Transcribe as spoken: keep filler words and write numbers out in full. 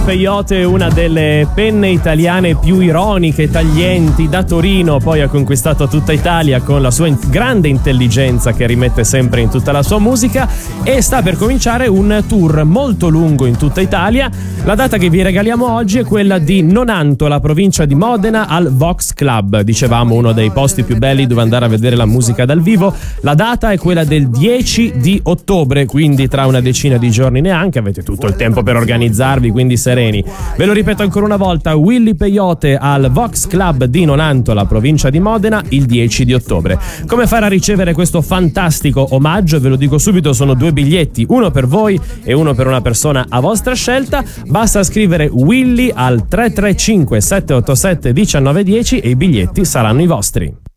Peyote, una delle penne italiane più ironiche, taglienti, da Torino poi ha conquistato tutta Italia con la sua in- grande intelligenza che rimette sempre in tutta la sua musica, e sta per cominciare un tour molto lungo in tutta Italia. La data che vi regaliamo oggi è quella di Nonanto, la provincia di Modena, al Vox Club, dicevamo uno dei posti più belli dove andare a vedere la musica dal vivo. La data è quella del dieci di ottobre, quindi tra una decina di giorni neanche, avete tutto il tempo per organizzarvi, quindi sereni. Ve lo ripeto ancora una volta: Willy Peyote al Vox Club di Nonanto, la provincia di Modena, il dieci di ottobre. Come fare a ricevere questo fantastico omaggio? Ve lo dico subito, sono due biglietti, uno per voi e uno per una persona a vostra scelta. Basta scrivere Willy al tre tre cinque sette otto sette uno nove uno zero e i biglietti saranno i vostri.